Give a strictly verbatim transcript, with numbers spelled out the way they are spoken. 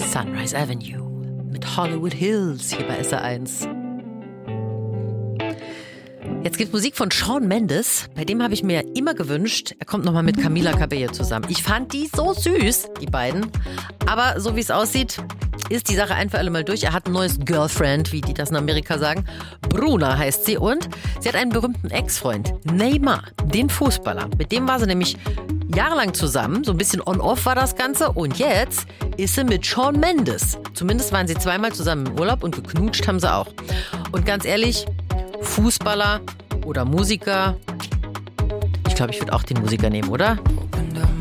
Sunrise Avenue mit Hollywood Hills hier bei S R eins. Jetzt gibt's Musik von Shawn Mendes. Bei dem habe ich mir immer gewünscht, er kommt nochmal mit Camila Cabello zusammen. Ich fand die so süß, die beiden. Aber so wie es aussieht, ist die Sache ein für alle Mal durch. Er hat ein neues Girlfriend, wie die das in Amerika sagen. Bruna heißt sie und sie hat einen berühmten Ex-Freund, Neymar, den Fußballer. Mit dem war sie nämlich jahrelang zusammen, so ein bisschen on-off war das Ganze. Und jetzt ist sie mit Shawn Mendes. Zumindest waren sie zweimal zusammen im Urlaub und geknutscht haben sie auch. Und ganz ehrlich, Fußballer oder Musiker, ich glaube, ich würde auch den Musiker nehmen, oder?